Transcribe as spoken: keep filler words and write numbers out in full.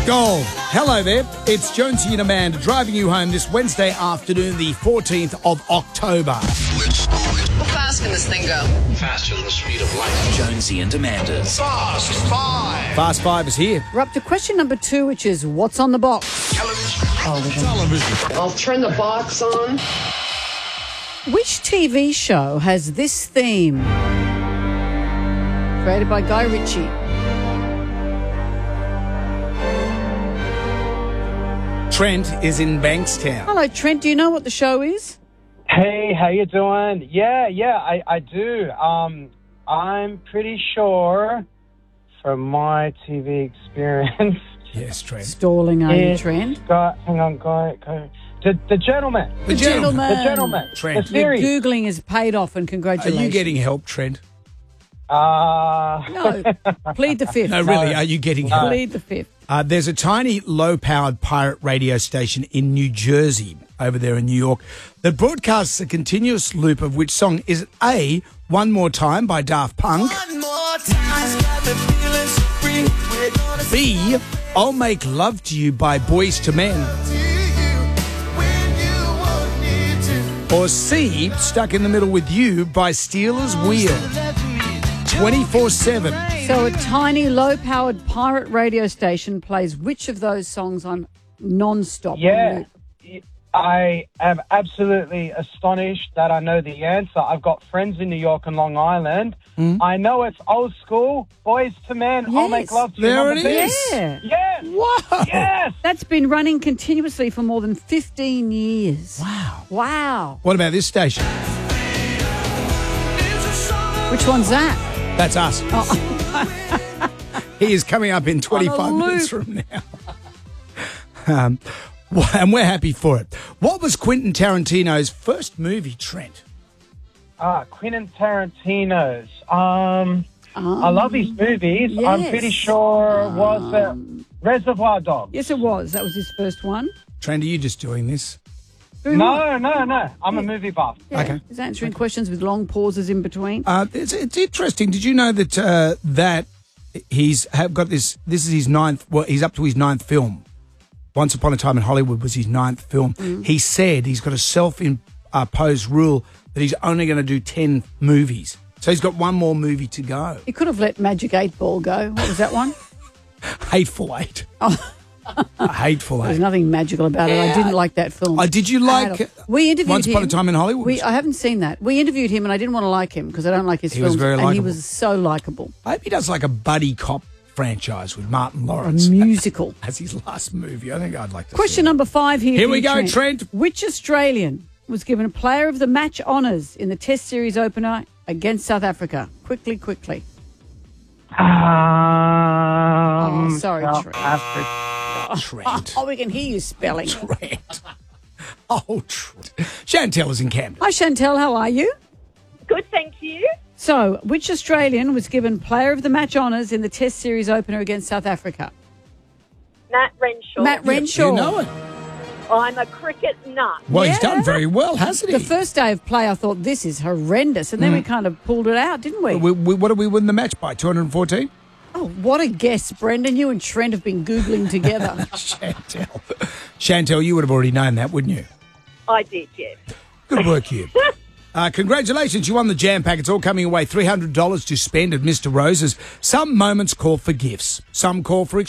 Gold. Hello there. It's Jonesy and Amanda driving you home this Wednesday afternoon, the fourteenth of October. How fast can this thing go? Faster than the speed of light. Jonesy and Amanda's Fast Five. Fast Five is here. We're up to question number two, which is what's on the box? Television. Television. I'll turn the box on. Which T V show has this theme? Created by Guy Ritchie. Trent is in Bankstown. Hello, Trent. Do you know what the show is? Hey, how you doing? Yeah, yeah, I, I do. Um, I'm pretty sure from my T V experience. Yes, Trent. Stalling, are you, it's Trent? got, hang on, go, go. The, the Gentleman. The Gentleman. The Gentleman. Trent. The Your series. Googling has paid off, and Are congratulations. you getting help, Trent? Uh, No, plead the fifth. No, really, are you getting help? Plead the fifth. Uh, there's a tiny, low-powered pirate radio station in New Jersey, over there in New York, that broadcasts a continuous loop of which song? Is it A, One More Time by Daft Punk? One more time, got me feeling so free. We're gonna B, I'll Make Love to You by Boyz two Men? Or C, Stuck in the Middle with You by Steelers Wheel? twenty-four seven. So a tiny, low-powered pirate radio station plays which of those songs on non-stop? yeah. I am absolutely astonished that I know the answer. I've got friends in New York and Long Island. Mm. I know it's old school. Boys to Men. I'll Yes. Make Love to You. There number it B. is. Yeah. Yes. Wow. Yes. That's been running continuously for more than fifteen years. Wow. Wow. What about this station? Which one's that? That's us. He is coming up in twenty-five On a minutes loop. from now. um, wh- and we're happy for it. What was Quentin Tarantino's first movie, Trent? Ah, Quentin Tarantino's. Um, I love his movies. I'm yes. pretty sure was it Reservoir Dogs. Yes, it was. That was his first one. Trent, are you just doing this? Doing what? No, no, no. I'm a movie buff. Yeah. Okay. He's answering questions with long pauses in between. Uh, it's, it's interesting. Did you know that uh, that he's have got this? This is his ninth. Well, he's up to his ninth film. Once Upon a Time in Hollywood was his ninth film. Mm. He said he's got a self-imposed rule that he's only going to do ten movies. So he's got one more movie to go. He could have let Magic eight Ball go. What was that one? Hateful Eight. Oh. Hateful There's Eight. nothing magical about it. I didn't like that film. Uh, did you like At all. We interviewed Once him. Upon a Time in Hollywood? We, I haven't seen that. We interviewed him, and I didn't want to like him because I don't like his He was films. very and he likeable. was so likable. I hope he does like a buddy cop franchise with Martin A Lawrence musical. as his last movie. I think I'd like to see Question that. number five here. Here for we you, go, Trent. Which Australian was given Player of the Match honours in the Test Series opener against South Africa? Quickly, quickly. Um, Oh, sorry, South Trent. Africa. Trent. Oh, we can hear you spelling. Trent. Oh, Trent. Chantel is in Camden. Hi, Chantel. How are you? Good, thank you. So, which Australian was given Player of the Match honours in the Test Series opener against South Africa? Matt Renshaw. Matt Renshaw. You know it. I'm a cricket nut. Well, he's Yeah. done very well, hasn't he? The first day of play, I thought, this is horrendous. And then we kind of pulled it out, didn't we? we, we, what did we win the match by? two hundred fourteen? Oh, what a guess, Brendan. You and Trent have been Googling together. Chantel. Chantel, you would have already known that, wouldn't you? I did, yes. Good work, you. Uh, congratulations, you won the Jam Pack. It's all coming away. three hundred dollars to spend at Mister Rose's. Some moments call for gifts. Some call for